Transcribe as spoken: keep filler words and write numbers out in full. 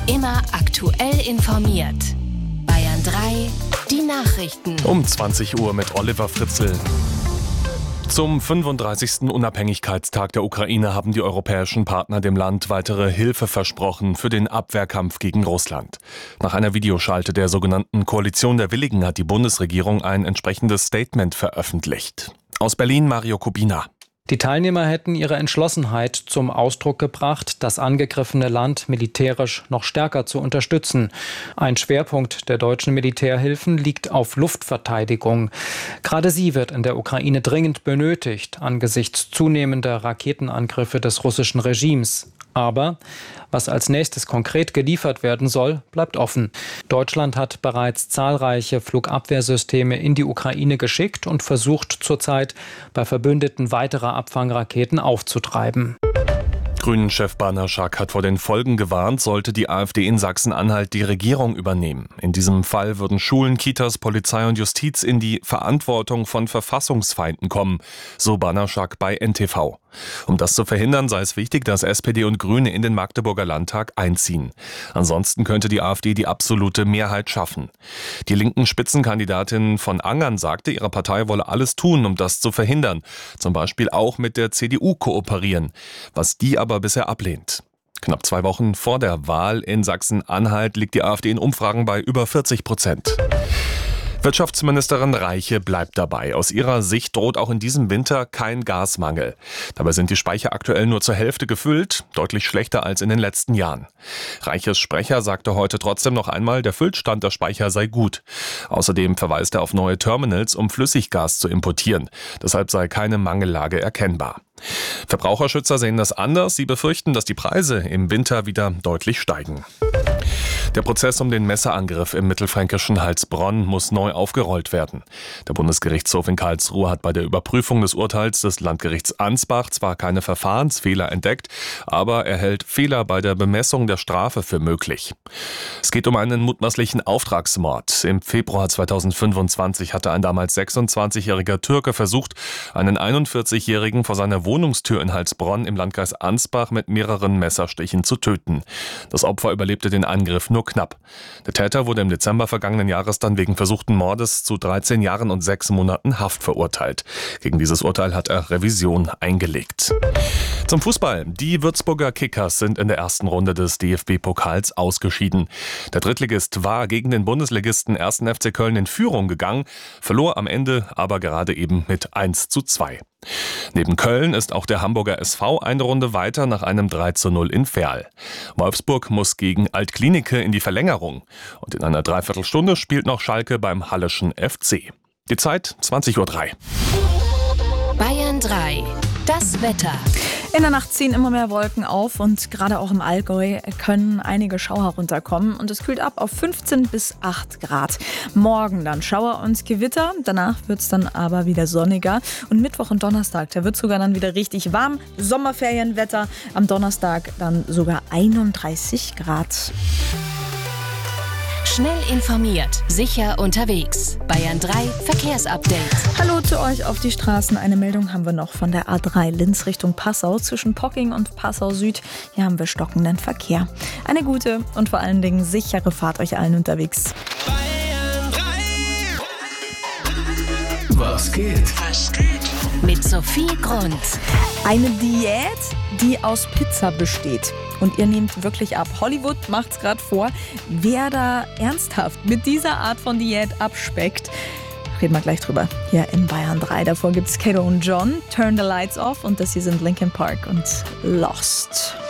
Immer aktuell informiert. Bayern drei, die Nachrichten. Um zwanzig Uhr mit Oliver Fritzl. Zum fünfunddreißigsten Unabhängigkeitstag der Ukraine haben die europäischen Partner dem Land weitere Hilfe versprochen für den Abwehrkampf gegen Russland. Nach einer Videoschalte der sogenannten Koalition der Willigen hat die Bundesregierung ein entsprechendes Statement veröffentlicht. Aus Berlin Mario Kubina. Die Teilnehmer hätten ihre Entschlossenheit zum Ausdruck gebracht, das angegriffene Land militärisch noch stärker zu unterstützen. Ein Schwerpunkt der deutschen Militärhilfen liegt auf Luftverteidigung. Gerade sie wird in der Ukraine dringend benötigt, angesichts zunehmender Raketenangriffe des russischen Regimes. Aber was als nächstes konkret geliefert werden soll, bleibt offen. Deutschland hat bereits zahlreiche Flugabwehrsysteme in die Ukraine geschickt und versucht zurzeit, bei Verbündeten weitere Abfangraketen aufzutreiben. Grünen-Chef Banaschak hat vor den Folgen gewarnt, sollte die AfD in Sachsen-Anhalt die Regierung übernehmen. In diesem Fall würden Schulen, Kitas, Polizei und Justiz in die Verantwortung von Verfassungsfeinden kommen, so Banaschak bei N T V. Um das zu verhindern, sei es wichtig, dass S P D und Grüne in den Magdeburger Landtag einziehen. Ansonsten könnte die AfD die absolute Mehrheit schaffen. Die linken Spitzenkandidatin von Angern sagte, ihre Partei wolle alles tun, um das zu verhindern. Zum Beispiel auch mit der C D U kooperieren, was die aber bisher ablehnt. Knapp zwei Wochen vor der Wahl in Sachsen-Anhalt liegt die AfD in Umfragen bei über vierzig Prozent. Wirtschaftsministerin Reiche bleibt dabei. Aus ihrer Sicht droht auch in diesem Winter kein Gasmangel. Dabei sind die Speicher aktuell nur zur Hälfte gefüllt, deutlich schlechter als in den letzten Jahren. Reiches Sprecher sagte heute trotzdem noch einmal, der Füllstand der Speicher sei gut. Außerdem verweist er auf neue Terminals, um Flüssiggas zu importieren. Deshalb sei keine Mangellage erkennbar. Verbraucherschützer sehen das anders. Sie befürchten, dass die Preise im Winter wieder deutlich steigen. Der Prozess um den Messerangriff im mittelfränkischen Heilsbronn muss neu aufgerollt werden. Der Bundesgerichtshof in Karlsruhe hat bei der Überprüfung des Urteils des Landgerichts Ansbach zwar keine Verfahrensfehler entdeckt, aber er hält Fehler bei der Bemessung der Strafe für möglich. Es geht um einen mutmaßlichen Auftragsmord. Im Februar zweitausendfünfundzwanzig hatte ein damals sechsundzwanzigjähriger Türke versucht, einen einundvierzigjährigen vor seiner Wohnungstür in Heilsbronn im Landkreis Ansbach mit mehreren Messerstichen zu töten. Das Opfer überlebte den Angriff nur knapp. Der Täter wurde im Dezember vergangenen Jahres dann wegen versuchten Mordes zu dreizehn Jahren und sechs Monaten Haft verurteilt. Gegen dieses Urteil hat er Revision eingelegt. Zum Fußball. Die Würzburger Kickers sind in der ersten Runde des D F B-Pokals ausgeschieden. Der Drittligist war gegen den Bundesligisten ersten F C Köln in Führung gegangen, verlor am Ende aber gerade eben mit eins zu zwei. Neben Köln ist auch der Hamburger S V eine Runde weiter nach einem drei zu null in Verl. Wolfsburg muss gegen Altklinike in die Verlängerung. Und in einer Dreiviertelstunde spielt noch Schalke beim Halleschen F C. Die Zeit zwanzig Uhr drei. Bayern drei, das Wetter. In der Nacht ziehen immer mehr Wolken auf und gerade auch im Allgäu können einige Schauer runterkommen und es kühlt ab auf fünfzehn bis acht Grad. Morgen dann Schauer und Gewitter, danach wird es dann aber wieder sonniger und Mittwoch und Donnerstag, da wird es sogar dann wieder richtig warm. Sommerferienwetter, am Donnerstag dann sogar einunddreißig Grad. Schnell informiert, sicher unterwegs. Bayern drei Verkehrsupdate. Hallo zu euch auf die Straßen. Eine Meldung haben wir noch von der A drei Linz Richtung Passau. Zwischen Pocking und Passau Süd, hier haben wir stockenden Verkehr. Eine gute und vor allen Dingen sichere Fahrt euch allen unterwegs. Bayern drei. Was geht? Was geht? Mit Sophie Grund. Eine Diät, die aus Pizza besteht. Und ihr nehmt wirklich ab. Hollywood macht's gerade vor. Wer da ernsthaft mit dieser Art von Diät abspeckt, reden wir gleich drüber. Hier in Bayern drei. Davor gibt's Kato und John, Turn the Lights Off. Und das hier sind Linkin Park und Lost.